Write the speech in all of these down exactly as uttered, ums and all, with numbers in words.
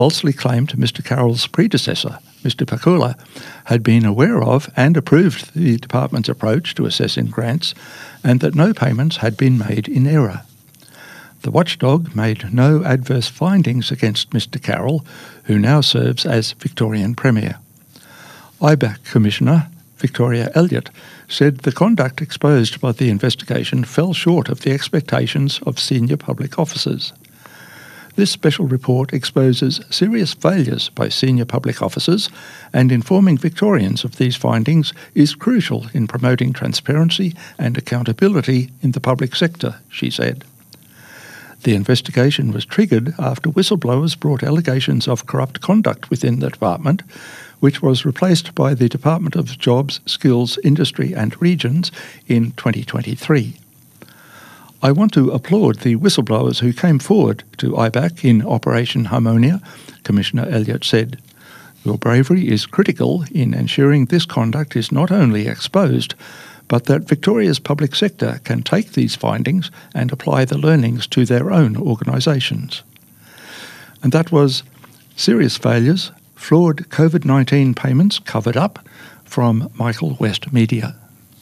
falsely claimed Mister Carroll's predecessor, Mister Pakula, had been aware of and approved the department's approach to assessing grants, and that no payments had been made in error. The watchdog made no adverse findings against Mister Carroll, who now serves as Victorian Premier. I B A C Commissioner Victoria Elliott said the conduct exposed by the investigation fell short of the expectations of senior public officers. This special report exposes serious failures by senior public officers, and informing Victorians of these findings is crucial in promoting transparency and accountability in the public sector, she said. The investigation was triggered after whistleblowers brought allegations of corrupt conduct within the department, which was replaced by the Department of Jobs, Skills, Industry and Regions in twenty twenty-three. I want to applaud the whistleblowers who came forward to I B A C in Operation Harmonia, Commissioner Elliott said. Your bravery is critical in ensuring this conduct is not only exposed, but that Victoria's public sector can take these findings and apply the learnings to their own organisations. And that was Serious Failures, Flawed COVID nineteen Payments Covered Up, from Michael West Media.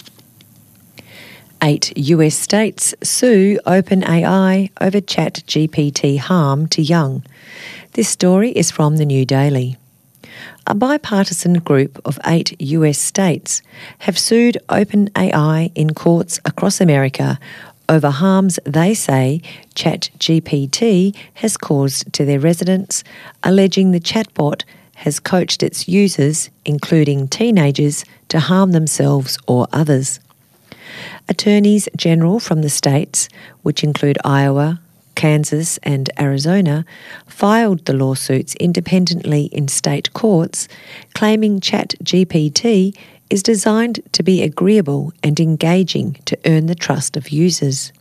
Eight U S states sue OpenAI over ChatGPT harm to young. This story is from the New Daily. A bipartisan group of eight U S states have sued OpenAI in courts across America over harms they say ChatGPT has caused to their residents, alleging the chatbot has coached its users, including teenagers, to harm themselves or others. Attorneys General from the states, which include Iowa, Kansas and Arizona, filed the lawsuits independently in state courts, claiming ChatGPT is designed to be agreeable and engaging to earn the trust of users.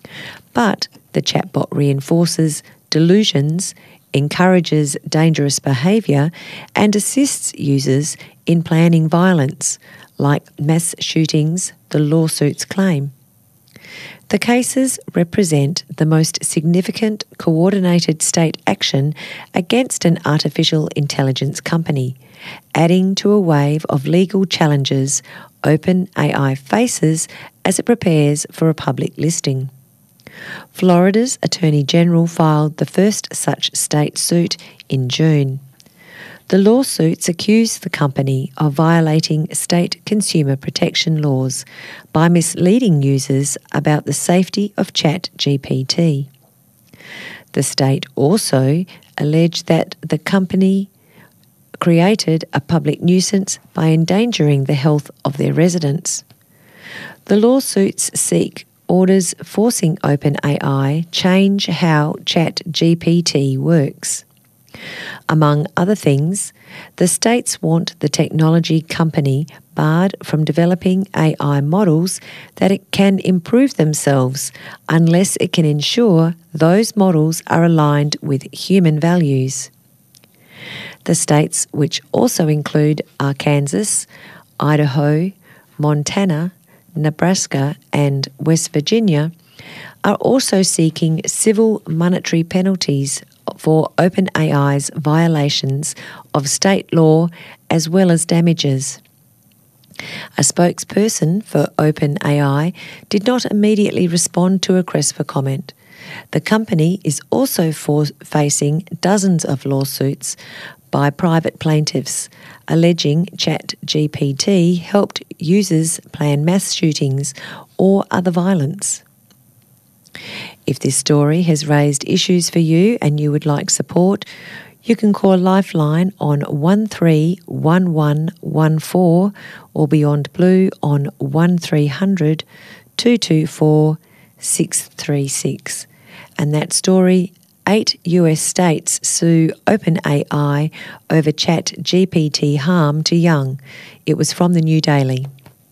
But the chatbot reinforces delusions, encourages dangerous behaviour and assists users in planning violence, like mass shootings, the lawsuits claim. The cases represent the most significant coordinated state action against an artificial intelligence company, adding to a wave of legal challenges OpenAI faces as it prepares for a public listing. Florida's Attorney General filed the first such state suit in June. The lawsuits accuse the company of violating state consumer protection laws by misleading users about the safety of ChatGPT. The state also alleged that the company created a public nuisance by endangering the health of their residents. The lawsuits seek orders forcing OpenAI change how ChatGPT works. Among other things, the states want the technology company barred from developing A I models that it can improve themselves unless it can ensure those models are aligned with human values. The states, which also include Arkansas, Idaho, Montana, Nebraska and West Virginia, are also seeking civil monetary penalties for OpenAI's violations of state law as well as damages. A spokesperson for OpenAI did not immediately respond to a request for comment. The company is also for facing dozens of lawsuits by private plaintiffs alleging ChatGPT helped users plan mass shootings or other violence. If this story has raised issues for you and you would like support, you can call Lifeline on one three one one one four or Beyond Blue on one three hundred two two four six three six. And that story, eight U S states sue OpenAI over ChatGPT harm to young. It was from the New Daily.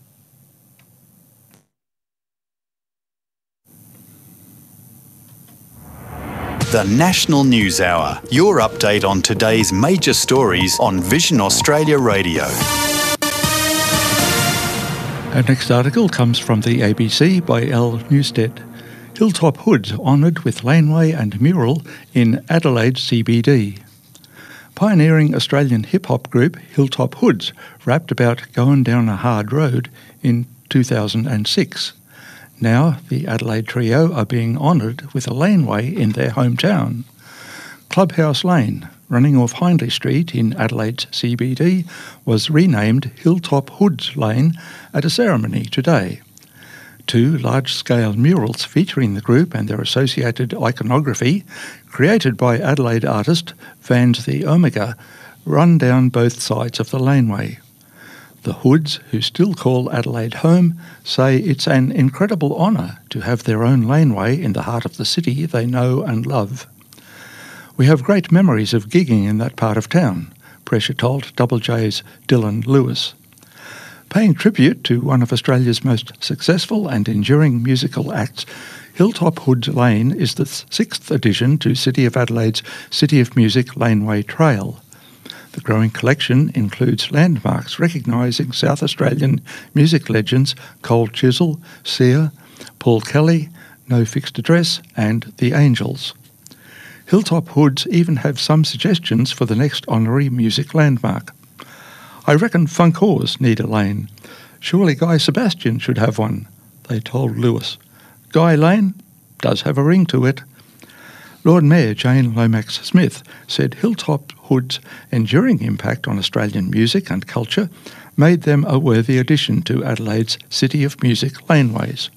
The National News Hour, your update on today's major stories on Vision Australia Radio. Our next article comes from the A B C by Elle Newstead. Hilltop Hoods honoured with laneway and mural in Adelaide C B D. Pioneering Australian hip-hop group Hilltop Hoods rapped about going down a hard road in two thousand six. Now the Adelaide Trio are being honoured with a laneway in their hometown. Clubhouse Lane, running off Hindley Street in Adelaide's C B D, was renamed Hilltop Hoods Lane at a ceremony today. Two large-scale murals featuring the group and their associated iconography, created by Adelaide artist Vans the Omega, run down both sides of the laneway. The Hoods, who still call Adelaide home, say it's an incredible honour to have their own laneway in the heart of the city they know and love. "We have great memories of gigging in that part of town," Pressure told Double J's Dylan Lewis. Paying tribute to one of Australia's most successful and enduring musical acts, Hilltop Hoods Lane is the sixth addition to City of Adelaide's City of Music Laneway Trail. The growing collection includes landmarks recognising South Australian music legends Cole Chisel, Sia, Paul Kelly, No Fixed Address and The Angels. Hilltop Hoods even have some suggestions for the next honorary music landmark. "I reckon Funkors need a lane. Surely Guy Sebastian should have one," they told Lewis. Guy Lane does have a ring to it. Lord Mayor Jane Lomax Smith said Hilltop Hoods' enduring impact on Australian music and culture made them a worthy addition to Adelaide's City of Music laneways.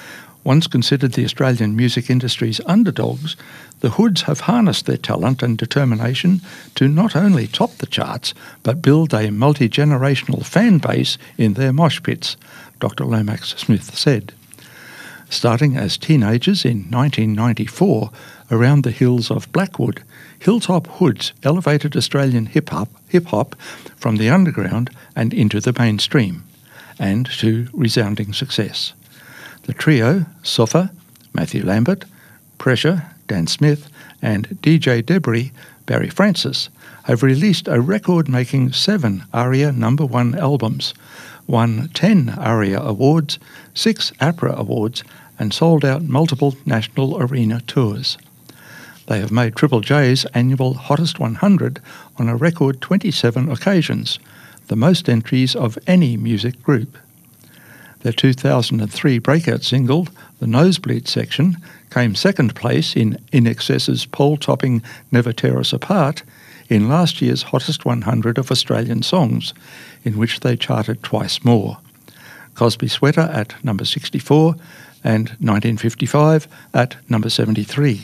Once considered the Australian music industry's underdogs, the Hoods have harnessed their talent and determination to not only top the charts, but build a multi-generational fan base in their mosh pits, Doctor Lomax Smith said. Starting as teenagers in nineteen ninety-four around the hills of Blackwood, Hilltop Hoods elevated Australian hip-hop, hip-hop from the underground and into the mainstream, and to resounding success. The trio, Suffer, Matthew Lambert, Pressure, Dan Smith, and D J Debris, Barry Francis, have released a record-making seven ARIA number one albums, won ten ARIA awards, six APRA awards, and sold out multiple national arena tours. They have made Triple J's annual Hottest one hundred on a record twenty-seven occasions, the most entries of any music group. Their two thousand three breakout single, The Nosebleed Section, came second place in In Excess's poll-topping Never Tear Us Apart in last year's Hottest one hundred of Australian Songs, in which they charted twice more. Cosby Sweater at number sixty-four and nineteen fifty-five at number seventy-three.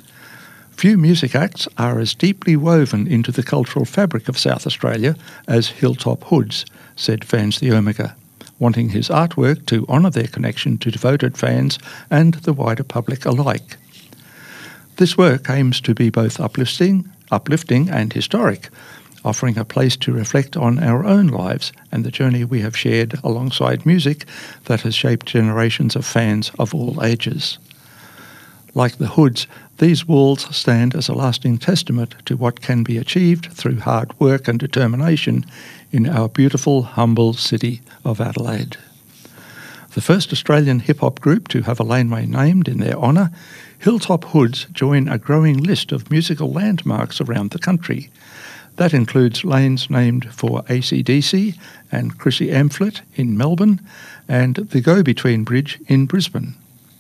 Few music acts are as deeply woven into the cultural fabric of South Australia as Hilltop Hoods, said Vans the Omega, wanting his artwork to honour their connection to devoted fans and the wider public alike. This work aims to be both uplifting, uplifting and historic, offering a place to reflect on our own lives and the journey we have shared alongside music that has shaped generations of fans of all ages. Like the Hoods, these walls stand as a lasting testament to what can be achieved through hard work and determination in our beautiful, humble city of Adelaide. The first Australian hip-hop group to have a laneway named in their honour, Hilltop Hoods join a growing list of musical landmarks around the country. That includes lanes named for A C D C and Chrissy Amphlett in Melbourne and the Go-Between Bridge in Brisbane.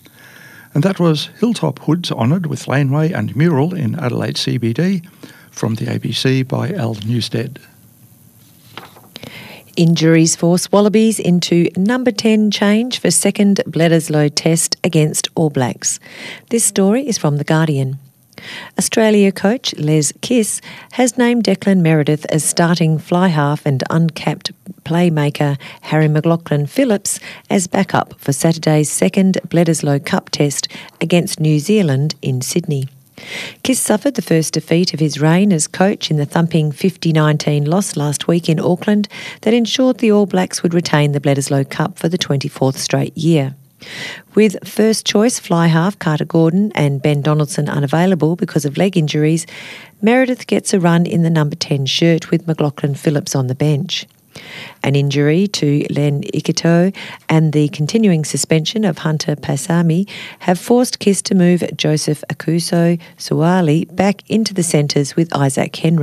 And that was Hilltop Hoods honoured with laneway and mural in Adelaide C B D, from the A B C by Al Newstead. Injuries force Wallabies into number ten change for second Bledisloe test against All Blacks. This story is from The Guardian. Australia coach Les Kiss has named Declan Meredith as starting fly half and uncapped playmaker Harry McLaughlin Phillips as backup for Saturday's second Bledisloe Cup test against New Zealand in Sydney. Kiss suffered the first defeat of his reign as coach in the thumping fifty nineteen loss last week in Auckland that ensured the All Blacks would retain the Bledisloe Cup for the twenty-fourth straight year. With first-choice fly-half Carter Gordon and Ben Donaldson unavailable because of leg injuries, Meredith gets a run in the number ten shirt with McLaughlin Phillips on the bench. An injury to Len Ikito and the continuing suspension of Hunter Paisami have forced Kiss to move Joseph Akuso Suwali back into the centres with Isaac Henry.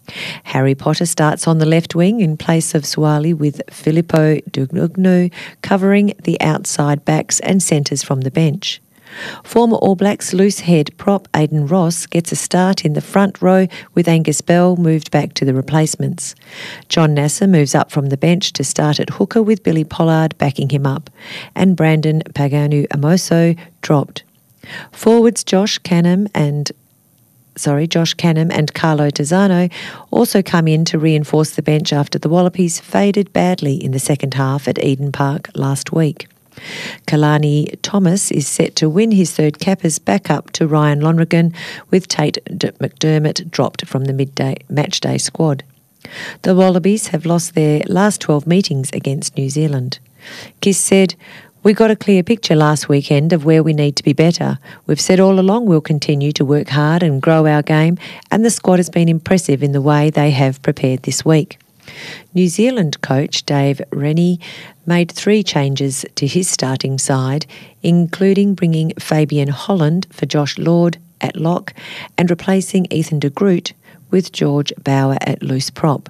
Harry Potter starts on the left wing in place of Suwali, with Filippo Dugnu covering the outside backs and centres from the bench. Former All Blacks loose head prop Aidan Ross gets a start in the front row, with Angus Bell moved back to the replacements. John Nasser moves up from the bench to start at hooker, with Billy Pollard backing him up, and Brandon Paganu Amoso dropped. Forwards Josh Canham and Sorry, Josh Canham and Carlo Tizzano also come in to reinforce the bench after the Wallabies faded badly in the second half at Eden Park last week. Kalani Thomas is set to win his third cappers back up to Ryan Lonergan, with Tate D- McDermott dropped from the midday matchday squad. The Wallabies have lost their last twelve meetings against New Zealand. Kiss said, "We got a clear picture last weekend of where we need to be better. We've said all along we'll continue to work hard and grow our game, and the squad has been impressive in the way they have prepared this week." New Zealand coach Dave Rennie made three changes to his starting side, including bringing Fabian Holland for Josh Lord at lock and replacing Ethan de Groot with George Bauer at loose prop.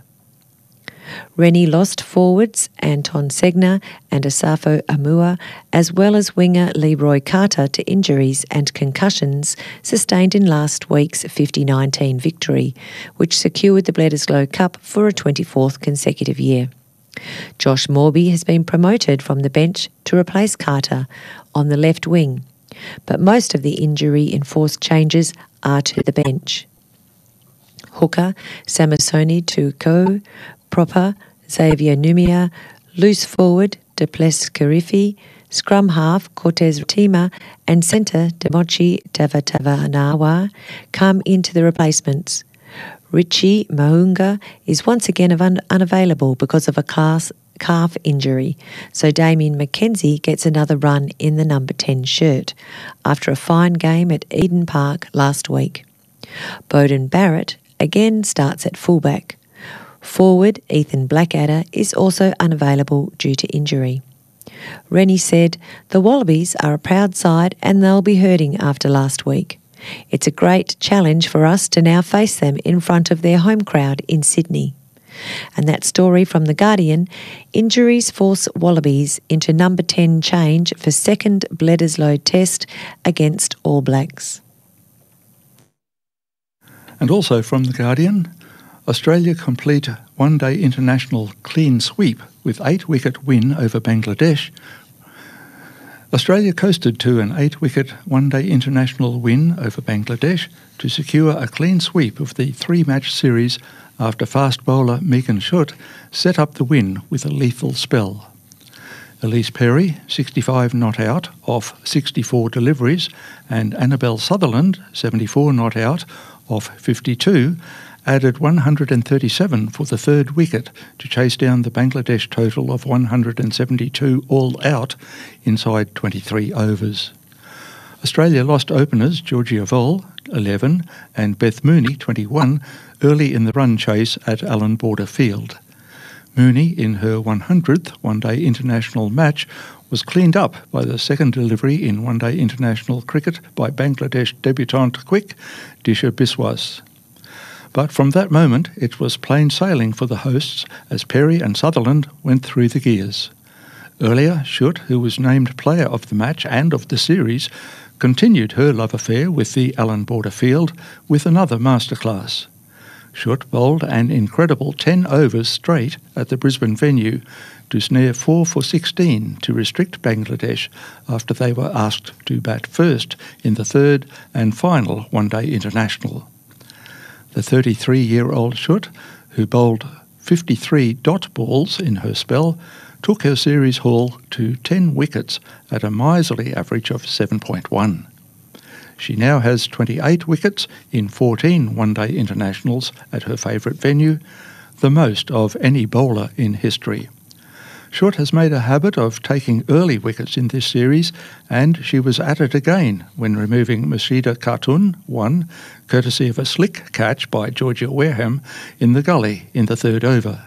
Rennie lost forwards Anton Segner and Asafo Amua, as well as winger Leroy Carter, to injuries and concussions sustained in last week's fifty nineteen victory, which secured the Bledisloe Cup for a twenty-fourth consecutive year. Josh Morby has been promoted from the bench to replace Carter on the left wing, but most of the injury-enforced changes are to the bench. Hooker Samasoni Tuko, Proper Xavier Numia, loose forward Duplessis Karifi, scrum half Cortez Tima, and centre Demochi Tavatavanawa come into the replacements. Richie Mahunga is once again un- unavailable because of a class calf injury, so Damien McKenzie gets another run in the number ten shirt after a fine game at Eden Park last week. Bowden Barrett again starts at fullback. Forward Ethan Blackadder is also unavailable due to injury. Rennie said, "The Wallabies are a proud side and they'll be hurting after last week. It's a great challenge for us to now face them in front of their home crowd in Sydney." And that story from The Guardian: injuries force Wallabies into number ten change for second Bledisloe test against All Blacks. And also from The Guardian, Australia complete one-day international clean sweep with eight-wicket win over Bangladesh. Australia coasted to an eight-wicket one-day international win over Bangladesh to secure a clean sweep of the three-match series after fast bowler Megan Schutt set up the win with a lethal spell. Elise Perry, sixty-five not out off sixty-four deliveries, and Annabelle Sutherland, seventy-four not out off fifty-two, added one hundred thirty-seven for the third wicket to chase down the Bangladesh total of one hundred seventy-two all out inside twenty-three overs. Australia lost openers Georgia Voll, eleven, and Beth Mooney, twenty-one, early in the run chase at Allan Border Field. Mooney, in her one hundredth one-day international match, was cleaned up by the second delivery in one-day international cricket by Bangladesh debutante quick Disha Biswas. But from that moment, it was plain sailing for the hosts as Perry and Sutherland went through the gears. Earlier, Schutt, who was named player of the match and of the series, continued her love affair with the Allan Border Field with another masterclass. Schutt bowled an incredible ten overs straight at the Brisbane venue to snare four for sixteen to restrict Bangladesh after they were asked to bat first in the third and final one-day international. The thirty-three-year-old Schutt, who bowled fifty-three dot balls in her spell, took her series haul to ten wickets at a miserly average of seven point one. She now has twenty-eight wickets in fourteen one-day internationals at her favourite venue, the most of any bowler in history. Schutt has made a habit of taking early wickets in this series, and she was at it again when removing Mashida Khatun, one, courtesy of a slick catch by Georgia Wareham in the gully in the third over.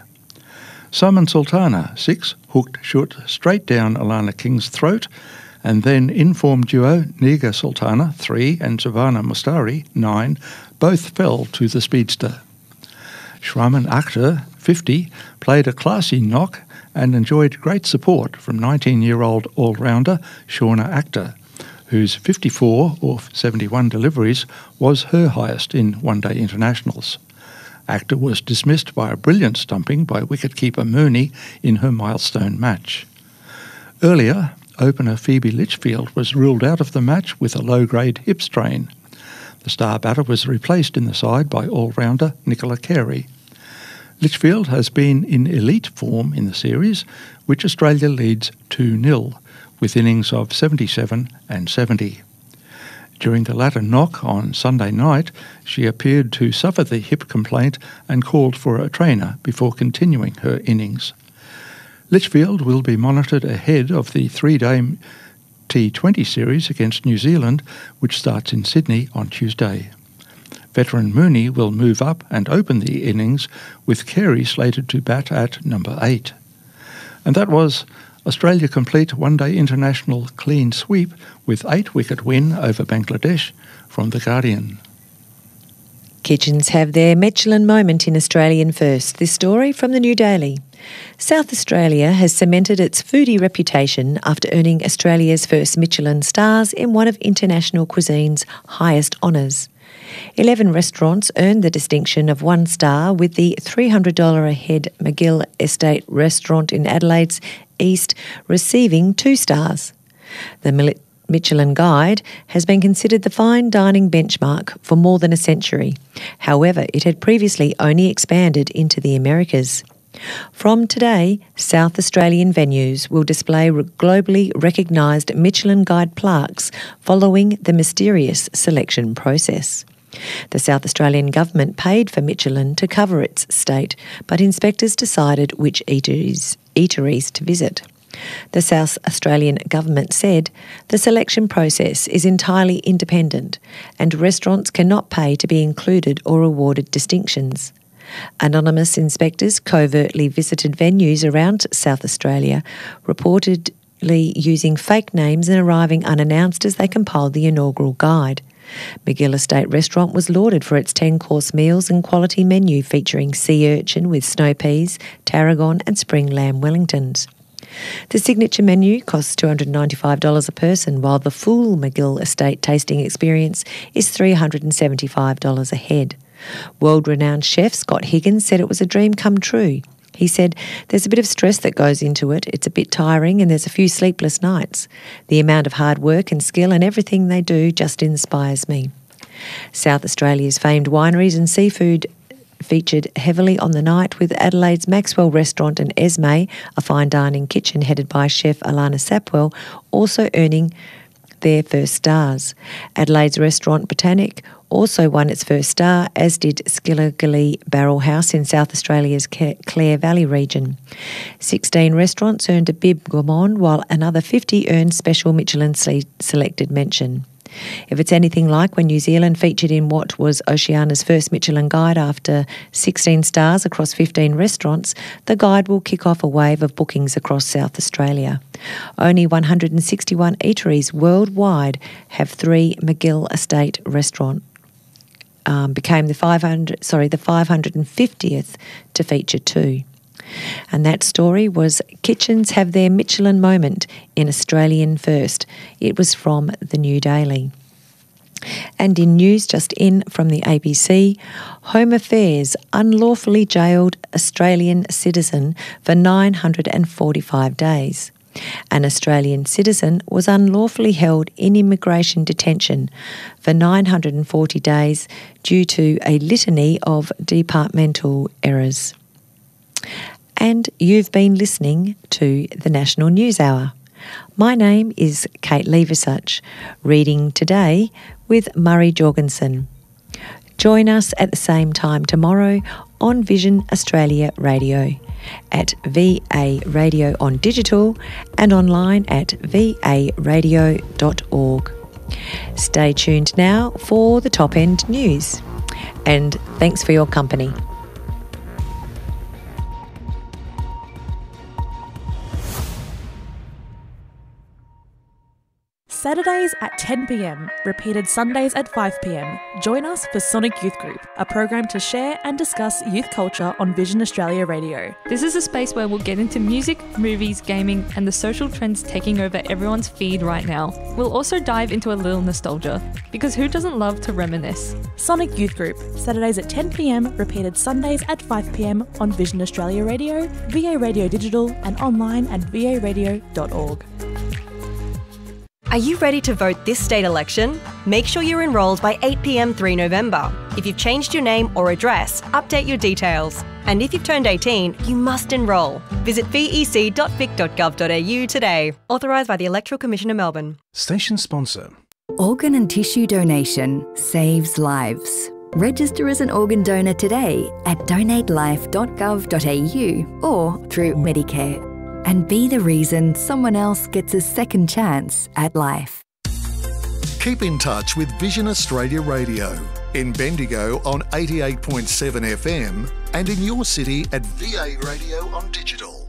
Saman Sultana, six, hooked Schutt straight down Alana King's throat, and then in-form duo Niga Sultana, three, and Savannah Mustari, nine, both fell to the speedster. Shraman Akhtar, fifty, played a classy knock and enjoyed great support from nineteen-year-old all-rounder Shauna Akhtar, whose fifty-four or seventy-one deliveries was her highest in one-day internationals. Akhtar was dismissed by a brilliant stumping by wicketkeeper Mooney in her milestone match. Earlier, opener Phoebe Litchfield was ruled out of the match with a low-grade hip strain. The star batter was replaced in the side by all-rounder Nicola Carey. Litchfield has been in elite form in the series, which Australia leads two nil, with innings of seventy-seven and seventy. During the latter knock on Sunday night, she appeared to suffer the hip complaint and called for a trainer before continuing her innings. Litchfield will be monitored ahead of the three-day T twenty series against New Zealand, which starts in Sydney on Tuesday. Veteran Mooney will move up and open the innings, with Carey slated to bat at number eight. And that was Australia complete one-day international clean sweep with eight-wicket win over Bangladesh from The Guardian. Kitchens have their Michelin moment in Australian first. This story from the New Daily. South Australia has cemented its foodie reputation after earning Australia's first Michelin stars in one of international cuisine's highest honours. Eleven restaurants earned the distinction of one star, with the three hundred dollars a head McGill Estate restaurant in Adelaide's East receiving two stars. The Michelin Guide has been considered the fine dining benchmark for more than a century. However, it had previously only expanded into the Americas. From today, South Australian venues will display globally recognised Michelin Guide plaques following the mysterious selection process. The South Australian government paid for Michelin to cover its state, but inspectors decided which eateries, eateries to visit. The South Australian government said the selection process is entirely independent and restaurants cannot pay to be included or awarded distinctions. Anonymous inspectors covertly visited venues around South Australia, reportedly using fake names and arriving unannounced as they compiled the inaugural guide. McGill Estate Restaurant was lauded for its ten-course meals and quality menu featuring sea urchin with snow peas, tarragon and spring lamb Wellingtons. The signature menu costs two hundred ninety-five dollars a person, while the full McGill Estate tasting experience is three hundred seventy-five dollars a head. World-renowned chef Scott Higgins said it was a dream come true. He said, "There's a bit of stress that goes into it. It's a bit tiring and there's a few sleepless nights. The amount of hard work and skill and everything they do just inspires me." South Australia's famed wineries and seafood featured heavily on the night, with Adelaide's Maxwell Restaurant and Esme, a fine dining kitchen headed by chef Alana Sapwell, also earning their first stars. Adelaide's restaurant Botanic also won its first star, as did Skilligalee Barrel House in South Australia's Clare Valley region. sixteen restaurants earned a bib gourmand, while another fifty earned special Michelin selected mention. If it's anything like when New Zealand featured in what was Oceania's first Michelin Guide after sixteen stars across fifteen restaurants, the guide will kick off a wave of bookings across South Australia. Only one hundred sixty-one eateries worldwide have three McGill Estate restaurants. Um, became the five hundred, sorry, the five hundred fiftieth to feature two. And that story was Kitchens have their Michelin moment in Australian first. It was from the New Daily. And in news just in from the A B C, Home Affairs unlawfully jailed Australian citizen for nine hundred forty-five days. An Australian citizen was unlawfully held in immigration detention for nine hundred forty days due to a litany of departmental errors. And you've been listening to the National News Hour. My name is Kate Leversuch, reading today with Murray Jorgensen. Join us at the same time tomorrow on Vision Australia Radio, at V A Radio on digital and online at v a radio dot org. Stay tuned now for the Top End News. And thanks for your company. Saturdays at ten p m, repeated Sundays at five p m. Join us for Sonic Youth Group, a program to share and discuss youth culture on Vision Australia Radio. This is a space where we'll get into music, movies, gaming, and the social trends taking over everyone's feed right now. We'll also dive into a little nostalgia, because who doesn't love to reminisce? Sonic Youth Group, Saturdays at ten p m, repeated Sundays at five p m on Vision Australia Radio, V A Radio Digital, and online at v a radio dot org. Are you ready to vote this state election? Make sure you're enrolled by eight p m three November. If you've changed your name or address, update your details. And if you've turned eighteen, you must enrol. Visit v e c dot vic dot gov dot a u today. Authorised by the Electoral Commission of Melbourne. Station sponsor. Organ and tissue donation saves lives. Register as an organ donor today at donate life dot gov dot a u or through Medicare. And be the reason someone else gets a second chance at life. Keep in touch with Vision Australia Radio in Bendigo on eighty-eight point seven F M and in your city at V A Radio on digital.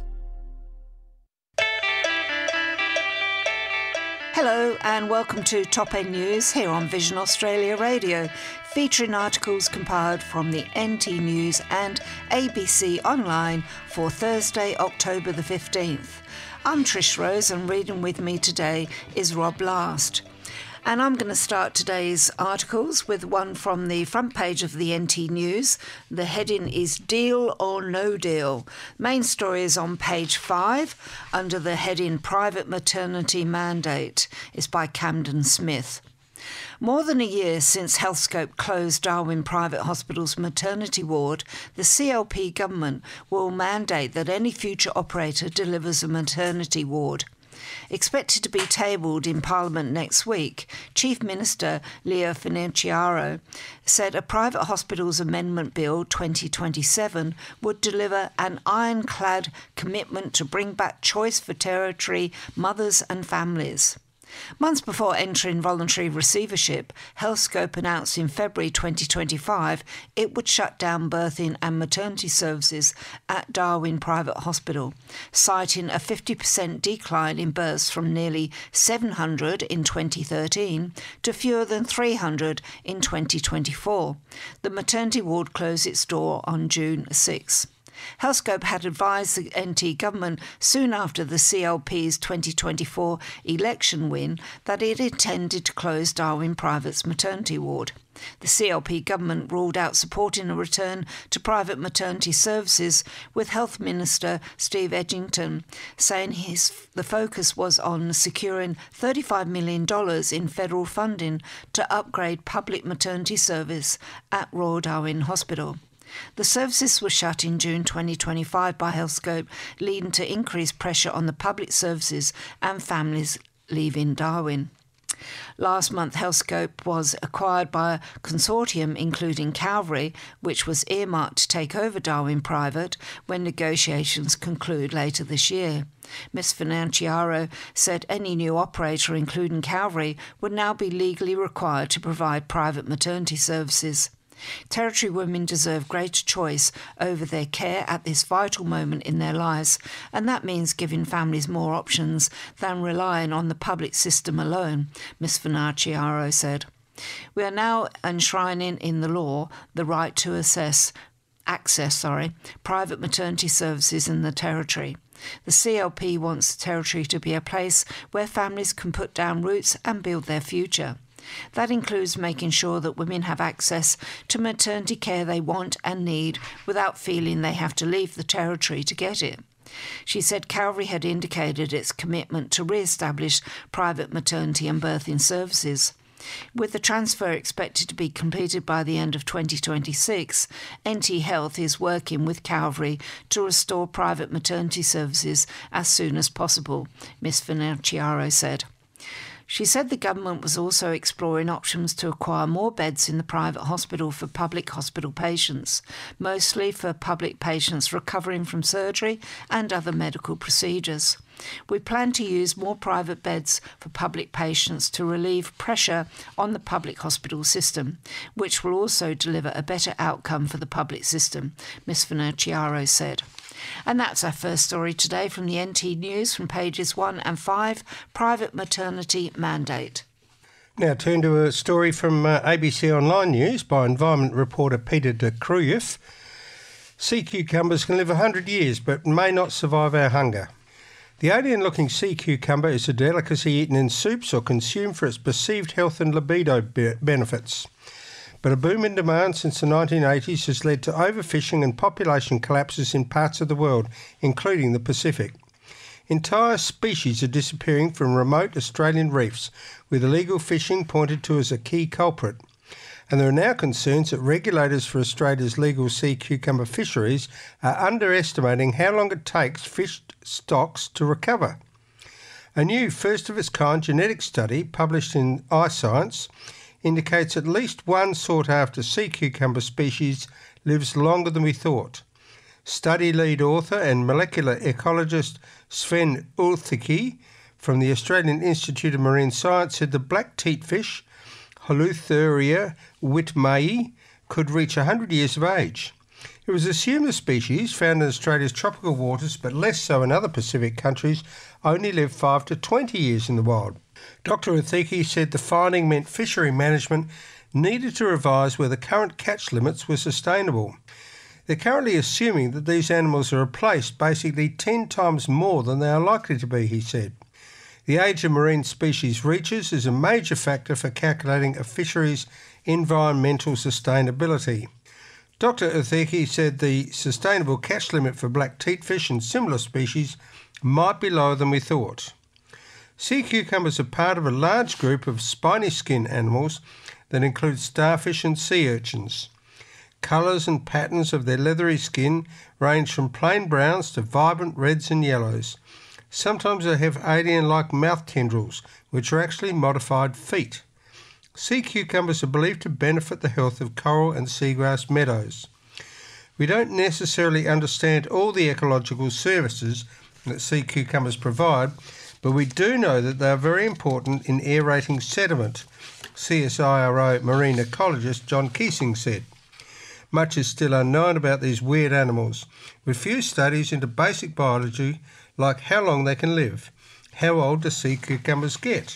Hello and welcome to Top End News here on Vision Australia Radio, featuring articles compiled from the N T News and A B C Online for Thursday, October the fifteenth. I'm Trish Rose and reading with me today is Rob Last. And I'm going to start today's articles with one from the front page of the N T News. The heading is Deal or No Deal. Main story is on page five under the heading Private Maternity Mandate. It's by Camden Smith. More than a year since Healthscope closed Darwin Private Hospital's maternity ward, the C L P government will mandate that any future operator delivers a maternity ward. Expected to be tabled in Parliament next week, Chief Minister Leo Finocchiaro said a private hospitals amendment bill twenty twenty-seven would deliver an ironclad commitment to bring back choice for territory mothers and families. Months before entering voluntary receivership, Healthscope announced in February twenty twenty-five it would shut down birthing and maternity services at Darwin Private Hospital, citing a fifty percent decline in births from nearly seven hundred in twenty thirteen to fewer than three hundred in twenty twenty-four. The maternity ward closed its door on June sixth. Healthscope had advised the N T government soon after the C L P's twenty twenty-four election win that it intended to close Darwin Private's maternity ward. The C L P government ruled out supporting a return to private maternity services, with Health Minister Steve Edgington saying his the focus was on securing thirty-five million dollars in federal funding to upgrade public maternity service at Royal Darwin Hospital. The services were shut in June twenty twenty-five by Healthscope, leading to increased pressure on the public services and families leaving Darwin. Last month, Healthscope was acquired by a consortium including Calvary, which was earmarked to take over Darwin Private when negotiations conclude later this year. Miz Finocchiaro said any new operator, including Calvary, would now be legally required to provide private maternity services. Territory women deserve greater choice over their care at this vital moment in their lives, and that means giving families more options than relying on the public system alone, Miz Finocchiaro said. We are now enshrining in the law the right to assess, access sorry, private maternity services in the Territory. The C L P wants the Territory to be a place where families can put down roots and build their future. That includes making sure that women have access to maternity care they want and need without feeling they have to leave the Territory to get it. She said Calvary had indicated its commitment to re-establish private maternity and birthing services. With the transfer expected to be completed by the end of twenty twenty-six, N T Health is working with Calvary to restore private maternity services as soon as possible, Miz Finocchiaro said. She said the government was also exploring options to acquire more beds in the private hospital for public hospital patients, mostly for public patients recovering from surgery and other medical procedures. We plan to use more private beds for public patients to relieve pressure on the public hospital system, which will also deliver a better outcome for the public system, Miz Finocchiaro said. And that's our first story today from the N T News from pages one and five, Private Maternity Mandate. Now turn to a story from uh, A B C Online News by environment reporter Peter de Kruijff. Sea cucumbers can live one hundred years but may not survive our hunger. The alien-looking sea cucumber is a delicacy eaten in soups or consumed for its perceived health and libido be- benefits. But a boom in demand since the nineteen eighties has led to overfishing and population collapses in parts of the world, including the Pacific. Entire species are disappearing from remote Australian reefs, with illegal fishing pointed to as a key culprit. And there are now concerns that regulators for Australia's legal sea cucumber fisheries are underestimating how long it takes fish stocks to recover. A new first-of-its-kind genetic study published in iScience indicates at least one sought-after sea cucumber species lives longer than we thought. Study lead author and molecular ecologist Sven Ulricki from the Australian Institute of Marine Science said the black teatfish, Holutheria whitmayi, could reach one hundred years of age. It was assumed the species, found in Australia's tropical waters but less so in other Pacific countries, only live five to twenty years in the wild. Doctor Ulricki said the finding meant fishery management needed to revise whether current catch limits were sustainable. They're currently assuming that these animals are replaced basically ten times more than they are likely to be, he said. The age of marine species reaches is a major factor for calculating a fishery's environmental sustainability. Doctor Ulricki said the sustainable catch limit for black teatfish and similar species might be lower than we thought. Sea cucumbers are part of a large group of spiny skin animals that include starfish and sea urchins. Colours and patterns of their leathery skin range from plain browns to vibrant reds and yellows. Sometimes they have alien-like mouth tendrils, which are actually modified feet. Sea cucumbers are believed to benefit the health of coral and seagrass meadows. We don't necessarily understand all the ecological services that sea cucumbers provide, but we do know that they are very important in aerating sediment, C S I R O marine ecologist John Keesing said. Much is still unknown about these weird animals, with few studies into basic biology like how long they can live. How old do sea cucumbers get?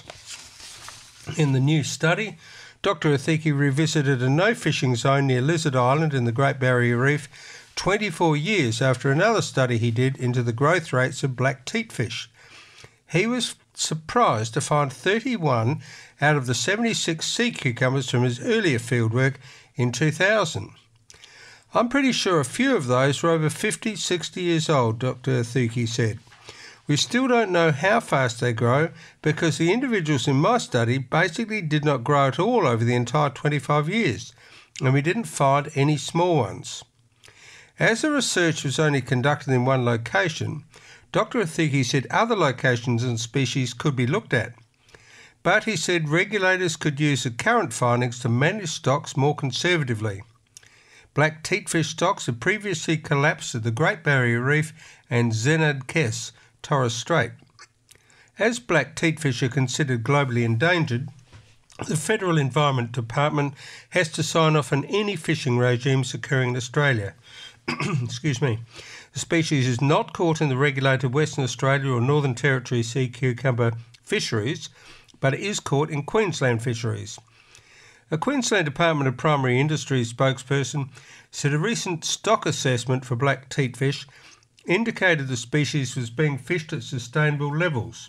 In the new study, Doctor Ulricki revisited a no-fishing zone near Lizard Island in the Great Barrier Reef twenty-four years after another study he did into the growth rates of black teatfish. He was surprised to find thirty-one out of the seventy-six sea cucumbers from his earlier fieldwork in two thousand. I'm pretty sure a few of those were over fifty, sixty years old, Doctor Ulricki said. We still don't know how fast they grow because the individuals in my study basically did not grow at all over the entire twenty-five years, and we didn't find any small ones. As the research was only conducted in one location, Doctor Ulricki said other locations and species could be looked at. But he said regulators could use the current findings to manage stocks more conservatively. Black teatfish stocks had previously collapsed at the Great Barrier Reef and Zenad Kes, Torres Strait. As black teatfish are considered globally endangered, the Federal Environment Department has to sign off on any fishing regimes occurring in Australia. Excuse me. The species is not caught in the regulated Western Australia or Northern Territory sea cucumber fisheries, but it is caught in Queensland fisheries. A Queensland Department of Primary Industries spokesperson said a recent stock assessment for black teatfish indicated the species was being fished at sustainable levels.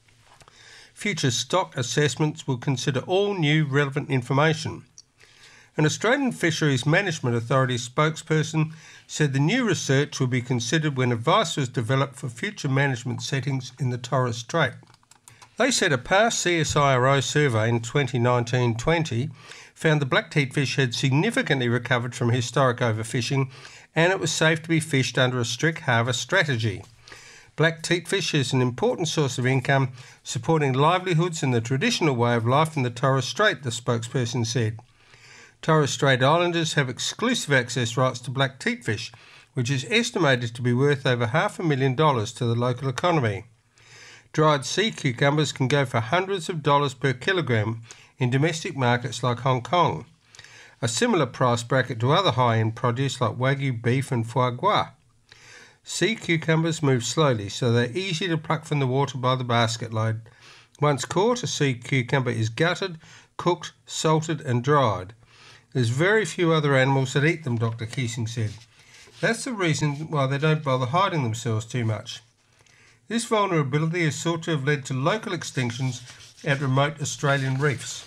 Future stock assessments will consider all new relevant information. An Australian Fisheries Management Authority spokesperson said the new research will be considered when advice was developed for future management settings in the Torres Strait. They said a past C S I R O survey in twenty nineteen twenty found the black teatfish had significantly recovered from historic overfishing and it was safe to be fished under a strict harvest strategy. Black teatfish is an important source of income, supporting livelihoods in the traditional way of life in the Torres Strait, the spokesperson said. Torres Strait Islanders have exclusive access rights to black teatfish, which is estimated to be worth over half a million dollars to the local economy. Dried sea cucumbers can go for hundreds of dollars per kilogram in domestic markets like Hong Kong, a similar price bracket to other high-end produce like Wagyu beef and foie gras. Sea cucumbers move slowly, so they're easy to pluck from the water by the basket load. Once caught, a sea cucumber is gutted, cooked, salted and dried. There's very few other animals that eat them, Doctor Keesing said. That's the reason why they don't bother hiding themselves too much. This vulnerability is thought to have led to local extinctions at remote Australian reefs.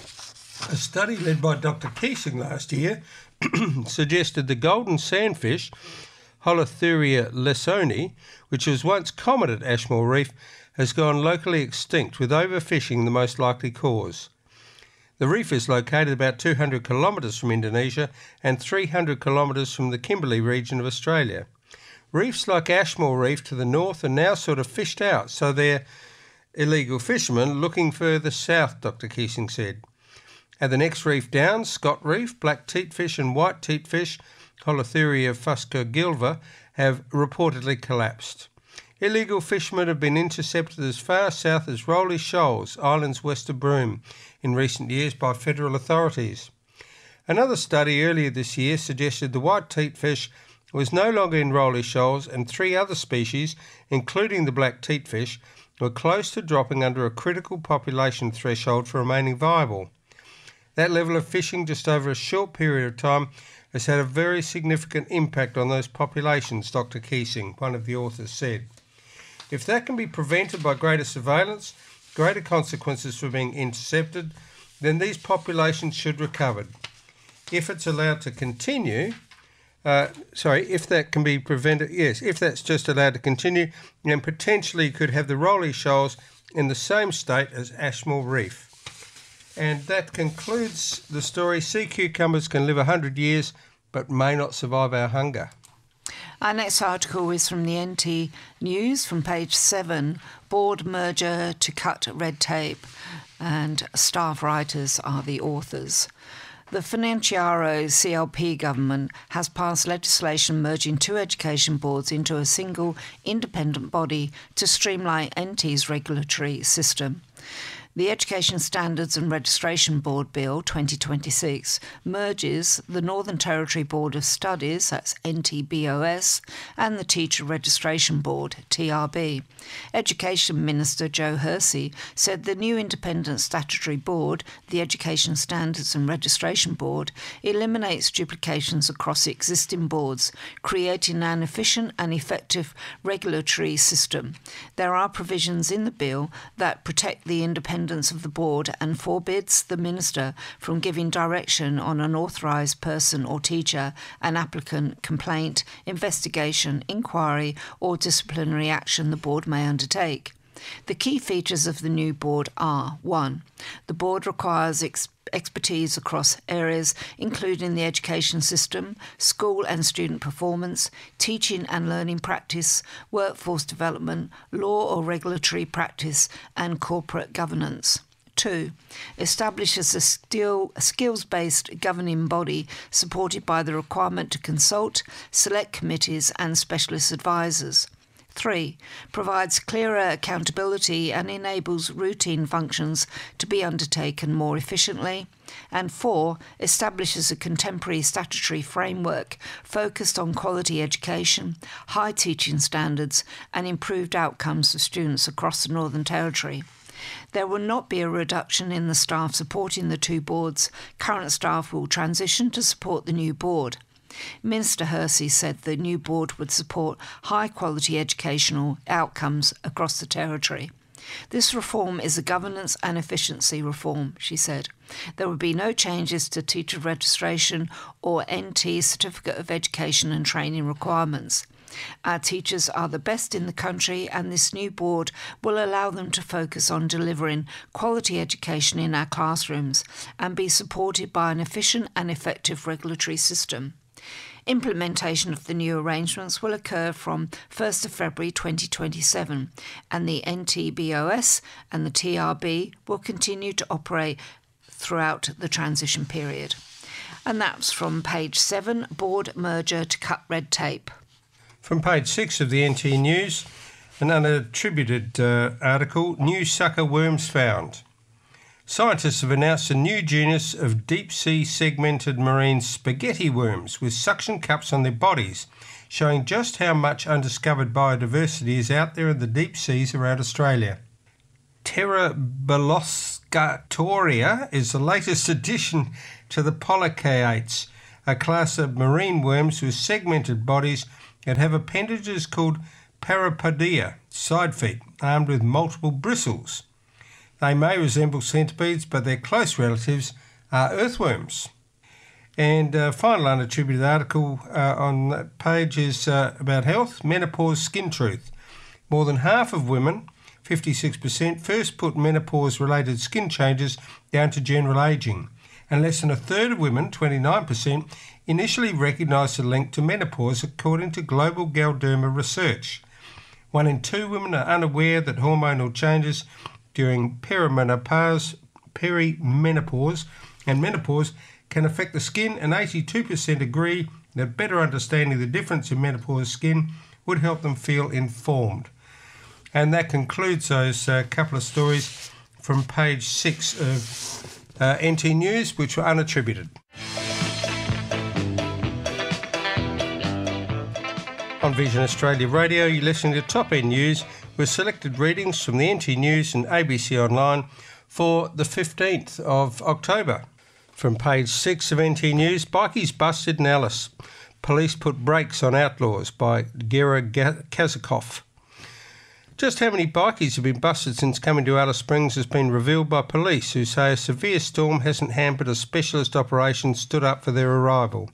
A study led by Doctor Keesing last year suggested the golden sandfish, Holothuriia lesoni, which was once common at Ashmore Reef, has gone locally extinct, with overfishing the most likely cause. The reef is located about two hundred kilometres from Indonesia and three hundred kilometres from the Kimberley region of Australia. Reefs like Ashmore Reef to the north are now sort of fished out, so they're illegal fishermen looking further south, Doctor Keesing said. At the next reef down, Scott Reef, black teatfish and white teatfish, Holothuriia fuscogilva, have reportedly collapsed. Illegal fishermen have been intercepted as far south as Rowley Shoals, islands west of Broome, in recent years by federal authorities. Another study earlier this year suggested the white teatfish was no longer in Rowley Shoals, and three other species, including the black teatfish, were close to dropping under a critical population threshold for remaining viable. That level of fishing just over a short period of time has had a very significant impact on those populations, Doctor Keesing, one of the authors, said. If that can be prevented by greater surveillance, greater consequences for being intercepted, then these populations should recover. If it's allowed to continue, uh, sorry, if that can be prevented, yes, if that's just allowed to continue, then potentially could have the Rowley Shoals in the same state as Ashmore Reef. And that concludes the story. Sea cucumbers can live one hundred years but may not survive our hunger. Our next article is from the N T News from page seven, Board Merger to Cut Red Tape, and staff writers are the authors. The Financiero C L P government has passed legislation merging two education boards into a single independent body to streamline N T's regulatory system. The Education Standards and Registration Board Bill twenty twenty-six merges the Northern Territory Board of Studies, that's N T B O S, and the Teacher Registration Board, T R B. Education Minister Joe Hersey said the new independent statutory board, the Education Standards and Registration Board, eliminates duplications across the existing boards, creating an efficient and effective regulatory system. There are provisions in the bill that protect the independence of the board and forbids the minister from giving direction on an authorised person or teacher, an applicant, complaint, investigation, inquiry or disciplinary action the board may undertake. The key features of the new board are: one, the board requires ex- expertise across areas including the education system, school and student performance, teaching and learning practice, workforce development, law or regulatory practice, and corporate governance. Two, establishes a skill, skills-based governing body supported by the requirement to consult, select committees and specialist advisors. Three, provides clearer accountability and enables routine functions to be undertaken more efficiently. And four, establishes a contemporary statutory framework focused on quality education, high teaching standards and improved outcomes for students across the Northern Territory. There will not be a reduction in the staff supporting the two boards. Current staff will transition to support the new board. Minister Hersey said the new board would support high-quality educational outcomes across the Territory. This reform is a governance and efficiency reform, she said. There will be no changes to teacher registration or N T Certificate of Education and Training requirements. Our teachers are the best in the country, and this new board will allow them to focus on delivering quality education in our classrooms and be supported by an efficient and effective regulatory system. Implementation of the new arrangements will occur from first of February twenty twenty-seven, and the N T B O S and the T R B will continue to operate throughout the transition period. And that's from page seven, Board Merger to Cut Red Tape. From page six of the N T News, an unattributed uh, article, New Sucker Worms Found. Scientists have announced a new genus of deep-sea segmented marine spaghetti worms with suction cups on their bodies, showing just how much undiscovered biodiversity is out there in the deep seas around Australia. Pteroboloskatoria is the latest addition to the polychaetes, a class of marine worms with segmented bodies that have appendages called parapodia, side feet, armed with multiple bristles. They may resemble centipedes, but their close relatives are earthworms. And uh, final unattributed article uh, on that page is uh, about health, menopause, skin truth. More than half of women, fifty-six percent, first put menopause-related skin changes down to general ageing, and less than a third of women, twenty-nine percent, initially recognised the link to menopause according to global Galderma research. One in two women are unaware that hormonal changes during perimenopause, perimenopause and menopause can affect the skin, and eighty-two percent agree that better understanding the difference in menopause skin would help them feel informed. And that concludes those uh, couple of stories from page six of uh, N T News, which were unattributed. On Vision Australia Radio, you're listening to Top End News with selected readings from the N T News and A B C Online for the fifteenth of October. From page six of N T News, bikies busted in Alice. Police put brakes on outlaws by Gera Kazakov. Just how many bikies have been busted since coming to Alice Springs has been revealed by police, who say a severe storm hasn't hampered a specialist operation stood up for their arrival.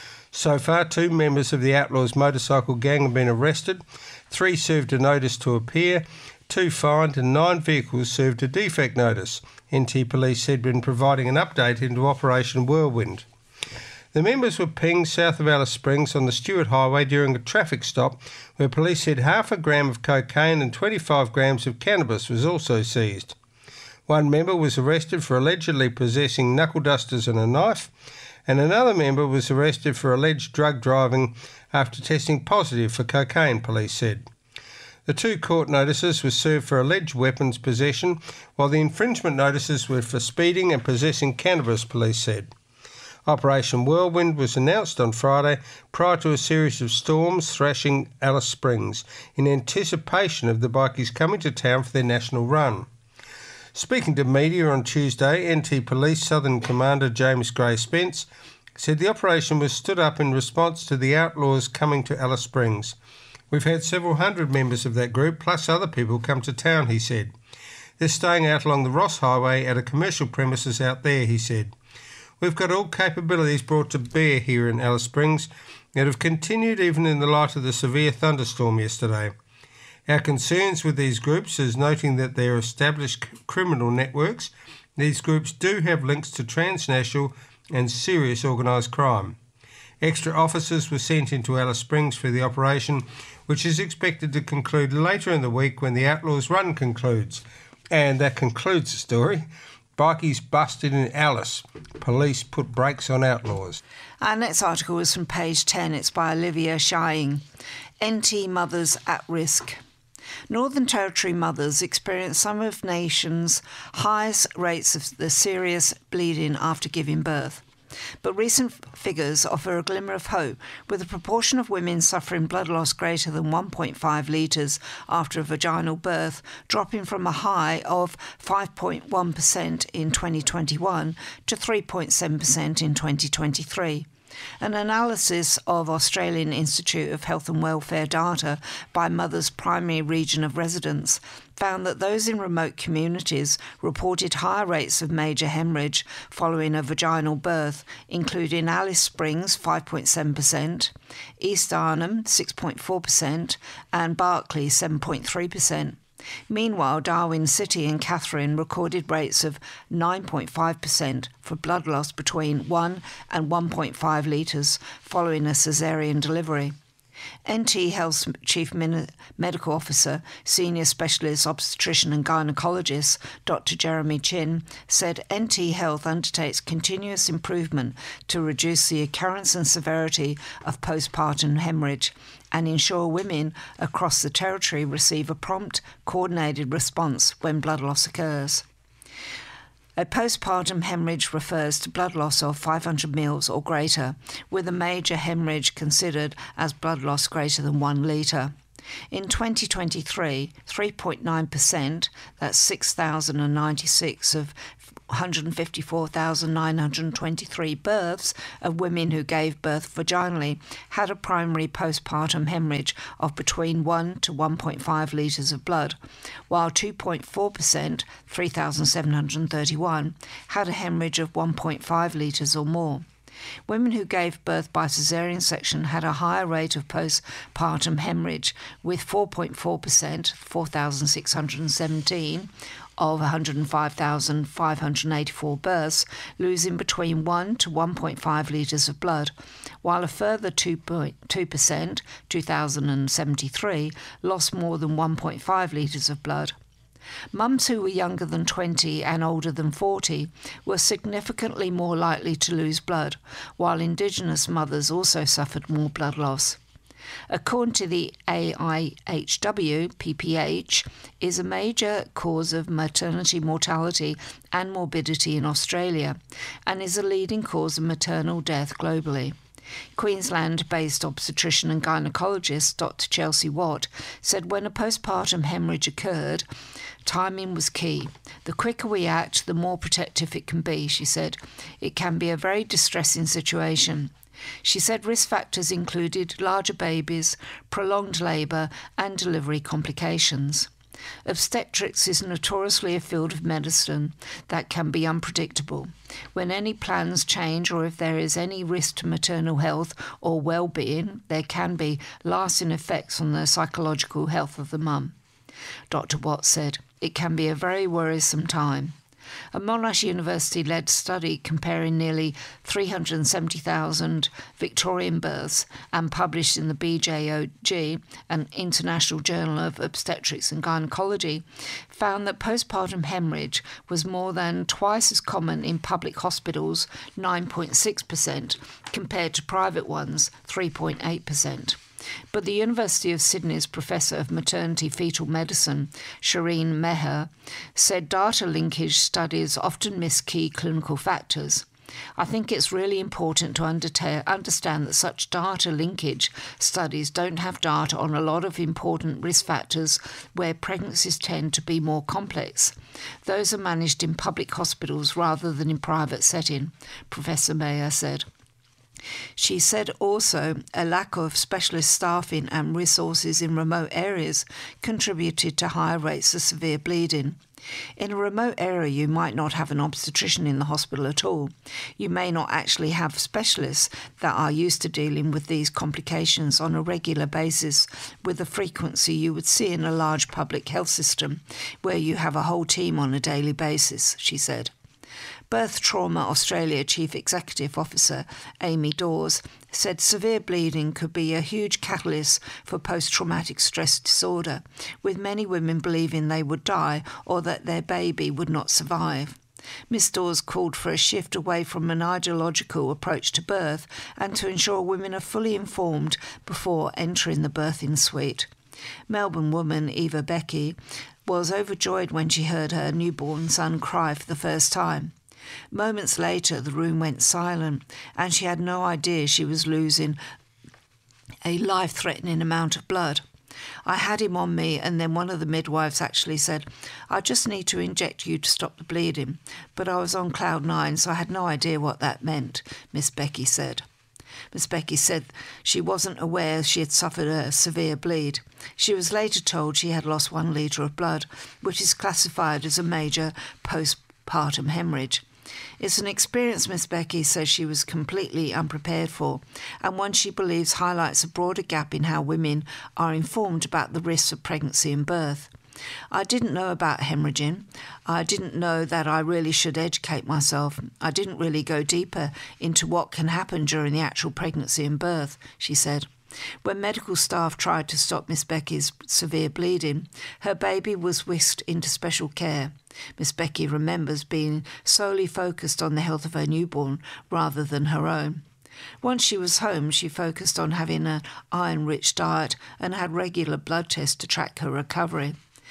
So far, two members of the Outlaws motorcycle gang have been arrested, three served a notice to appear, two fined, and nine vehicles served a defect notice. N T Police said been providing an update into Operation Whirlwind. The members were pinged south of Alice Springs on the Stewart Highway during a traffic stop where police said half a gram of cocaine and twenty-five grams of cannabis was also seized. One member was arrested for allegedly possessing knuckle dusters and a knife, and another member was arrested for alleged drug driving after testing positive for cocaine, police said. The two court notices were served for alleged weapons possession, while the infringement notices were for speeding and possessing cannabis, police said. Operation Whirlwind was announced on Friday prior to a series of storms thrashing Alice Springs in anticipation of the bikies coming to town for their national run. Speaking to media on Tuesday, N T Police Southern Commander James Gray Spence said the operation was stood up in response to the outlaws coming to Alice Springs. We've had several hundred members of that group, plus other people, come to town, he said. They're staying out along the Ross Highway at a commercial premises out there, he said. We've got all capabilities brought to bear here in Alice Springs that have continued even in the light of the severe thunderstorm yesterday. Our concerns with these groups is noting that they're established criminal networks. These groups do have links to transnational and serious organised crime. Extra officers were sent into Alice Springs for the operation, which is expected to conclude later in the week when the Outlaws Run concludes. And that concludes the story. Bikies busted in Alice. Police put brakes on outlaws. Our next article is from page ten. It's by Olivia Shying. N T Mothers at Risk. Northern Territory mothers experience some of the nation's highest rates of the serious bleeding after giving birth. But recent figures offer a glimmer of hope, with a proportion of women suffering blood loss greater than one point five litres after a vaginal birth dropping from a high of five point one percent in twenty twenty-one to three point seven percent in twenty twenty-three. An analysis of Australian Institute of Health and Welfare data by Mothers' primary region of residence found that those in remote communities reported higher rates of major hemorrhage following a vaginal birth, including Alice Springs five point seven percent, East Arnhem six point four percent and Barclay seven point three percent. Meanwhile, Darwin City and Katherine recorded rates of nine point five percent for blood loss between one and one point five litres following a caesarean delivery. N T Health's Chief Medical Officer, Senior Specialist Obstetrician and Gynaecologist, Doctor Jeremy Chin, said N T Health undertakes continuous improvement to reduce the occurrence and severity of postpartum hemorrhage and ensure women across the territory receive a prompt, coordinated response when blood loss occurs. A postpartum hemorrhage refers to blood loss of five hundred mils or greater, with a major hemorrhage considered as blood loss greater than one litre. In twenty twenty-three, three point nine percent, that's six thousand ninety-six of one hundred fifty-four thousand nine hundred twenty-three births of women who gave birth vaginally had a primary postpartum hemorrhage of between one to one point five litres of blood, while two point four percent, three thousand seven hundred thirty-one, had a hemorrhage of one point five litres or more. Women who gave birth by caesarean section had a higher rate of postpartum hemorrhage, with four point four percent, four thousand six hundred seventeen, of one hundred five thousand five hundred eighty-four births losing between one to one point five litres of blood, while a further two point two percent, two thousand seventy-three, lost more than one point five litres of blood. Mums who were younger than twenty and older than forty were significantly more likely to lose blood, while Indigenous mothers also suffered more blood loss. According to the A I H W, P P H is a major cause of maternity mortality and morbidity in Australia and is a leading cause of maternal death globally. Queensland-based obstetrician and gynaecologist Doctor Chelsea Watt said when a postpartum hemorrhage occurred, timing was key. The quicker we act, the more protective it can be, she said. It can be a very distressing situation. She said risk factors included larger babies, prolonged labour and delivery complications. Obstetrics is notoriously a field of medicine that can be unpredictable. When any plans change or if there is any risk to maternal health or well-being, there can be lasting effects on the psychological health of the mum. Doctor Watts said, it can be a very worrisome time. A Monash University-led study comparing nearly three hundred seventy thousand Victorian births and published in the B J O G, an international journal of obstetrics and gynaecology, found that postpartum hemorrhage was more than twice as common in public hospitals, nine point six percent, compared to private ones, three point eight percent. But the University of Sydney's Professor of Maternity Fetal Medicine, Shireen Meher, said data linkage studies often miss key clinical factors. I think it's really important to underta- understand that such data linkage studies don't have data on a lot of important risk factors where pregnancies tend to be more complex. Those are managed in public hospitals rather than in private setting, Professor Meher said. She said also a lack of specialist staffing and resources in remote areas contributed to higher rates of severe bleeding. In a remote area, you might not have an obstetrician in the hospital at all. You may not actually have specialists that are used to dealing with these complications on a regular basis with the frequency you would see in a large public health system where you have a whole team on a daily basis, she said. Birth Trauma Australia Chief Executive Officer Amy Dawes said severe bleeding could be a huge catalyst for post-traumatic stress disorder, with many women believing they would die or that their baby would not survive. Miz Dawes called for a shift away from an ideological approach to birth and to ensure women are fully informed before entering the birthing suite. Melbourne woman Eva Becky was overjoyed when she heard her newborn son cry for the first time. Moments later, the room went silent, and she had no idea she was losing a life-threatening amount of blood. I had him on me, and then one of the midwives actually said, I just need to inject you to stop the bleeding. But I was on cloud nine, so I had no idea what that meant, Miss Becky said. Miss Becky said she wasn't aware she had suffered a severe bleed. She was later told she had lost one litre of blood, which is classified as a major postpartum hemorrhage. It's an experience Miss Becky says she was completely unprepared for, and one she believes highlights a broader gap in how women are informed about the risks of pregnancy and birth. I didn't know about hemorrhaging. I didn't know that I really should educate myself. I didn't really go deeper into what can happen during the actual pregnancy and birth, she said. When medical staff tried to stop Miss Becky's severe bleeding, her baby was whisked into special care. Miss Becky remembers being solely focused on the health of her newborn rather than her own. Once she was home, she focused on having an iron-rich diet and had regular blood tests to track her recovery.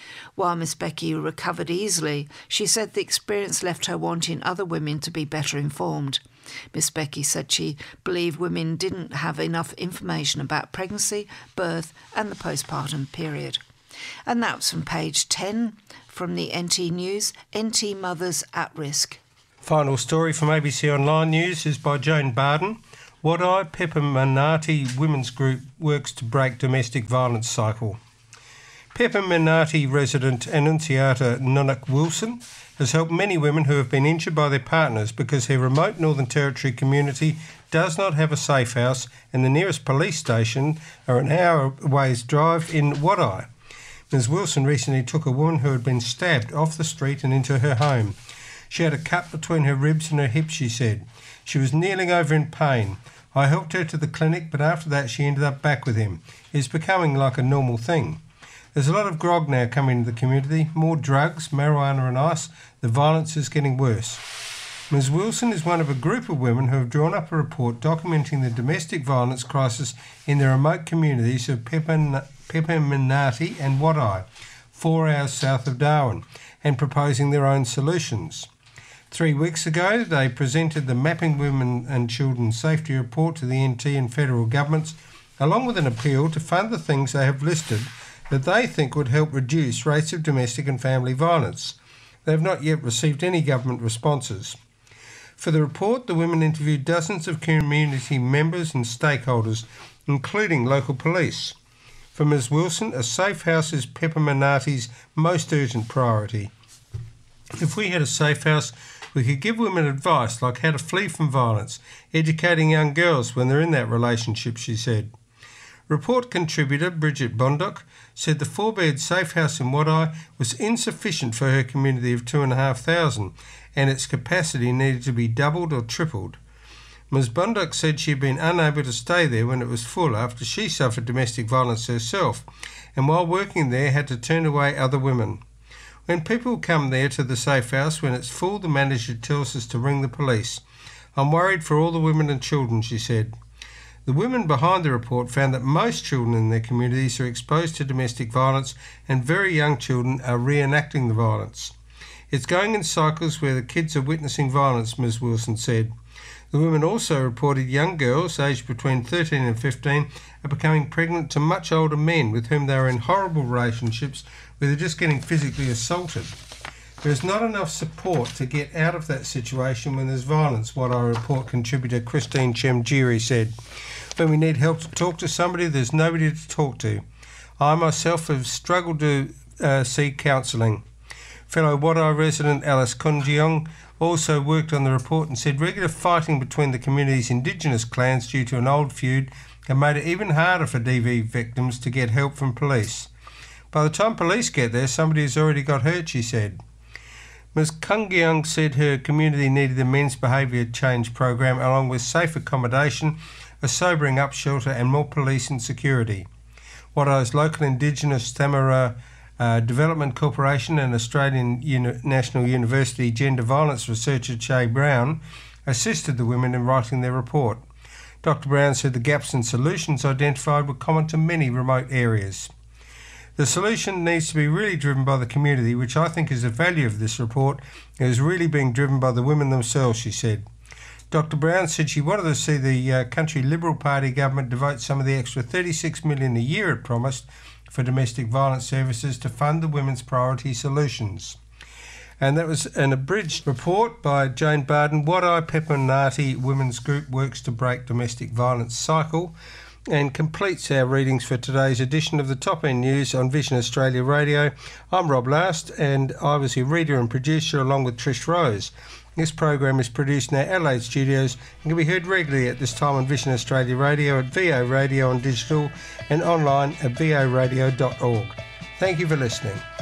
While Miss Becky recovered easily, she said the experience left her wanting other women to be better informed. Miss Becky said she believed women didn't have enough information about pregnancy, birth and the postpartum period. And that was from page ten from the N T News, N T Mothers at Risk. Final story from A B C Online News is by Jane Barden. Wadeye Pepper Manati Women's Group works to break domestic violence cycle. Pepper Manati resident Annunciata Nunuk Wilson has helped many women who have been injured by their partners because her remote Northern Territory community does not have a safe house and the nearest police station are an hour away's drive in Wadeye. Miz Wilson recently took a woman who had been stabbed off the street and into her home. She had a cut between her ribs and her hips, she said. She was kneeling over in pain. I helped her to the clinic, but after that she ended up back with him. It's becoming like a normal thing. There's a lot of grog now coming into the community, more drugs, marijuana and ice. The violence is getting worse. Miz Wilson is one of a group of women who have drawn up a report documenting the domestic violence crisis in the remote communities of Pepperminati and Wadeye, four hours south of Darwin, and proposing their own solutions. Three weeks ago, they presented the Mapping Women and Children Safety Report to the N T and federal governments, along with an appeal to fund the things they have listed that they think would help reduce rates of domestic and family violence. They have not yet received any government responses. For the report, the women interviewed dozens of community members and stakeholders, including local police. For Miz Wilson, a safe house is Pepperminati's most urgent priority. If we had a safe house, we could give women advice like how to flee from violence, educating young girls when they're in that relationship, she said. Report contributor Bridget Bondock said the four-bed safe house in Wadeye was insufficient for her community of two and a half thousand, and its capacity needed to be doubled or tripled. Miz Bondock said she had been unable to stay there when it was full after she suffered domestic violence herself, and while working there had to turn away other women. When people come there to the safe house when it's full, the manager tells us to ring the police. I'm worried for all the women and children, she said. The women behind the report found that most children in their communities are exposed to domestic violence and very young children are reenacting the violence. It's going in cycles where the kids are witnessing violence, Miz Wilson said. The women also reported young girls aged between thirteen and fifteen are becoming pregnant to much older men with whom they are in horrible relationships where they're just getting physically assaulted. There's not enough support to get out of that situation when there's violence, what our report contributor Christine Chemjiri said. When we need help to talk to somebody, there's nobody to talk to. I myself have struggled to uh, seek counselling. Fellow Wadeye resident Alice Kunjeong also worked on the report and said regular fighting between the community's Indigenous clans due to an old feud have made it even harder for D V victims to get help from police. By the time police get there, somebody has already got hurt, she said. Miz Kunjeong said her community needed a men's behaviour change program along with safe accommodation, a sobering up shelter and more police and security. Wadeye's local Indigenous Thamara uh, Development Corporation and Australian Uni- National University gender violence researcher Che Brown assisted the women in writing their report. Doctor Brown said the gaps and solutions identified were common to many remote areas. The solution needs to be really driven by the community, which I think is the value of this report. It is really being driven by the women themselves, she said. Doctor Brown said she wanted to see the uh, country Liberal Party government devote some of the extra thirty-six million dollars a year it promised for domestic violence services to fund the women's priority solutions. And that was an abridged report by Jane Barden. Wadeye Pepperminati Women's Group works to break domestic violence cycle, and completes our readings for today's edition of the Top End News on Vision Australia Radio. I'm Rob Last, and I was your reader and producer along with Trish Rose. This program is produced in our Adelaide studios and can be heard regularly at this time on Vision Australia Radio, at V O Radio on digital, and online at v o radio dot org. Thank you for listening.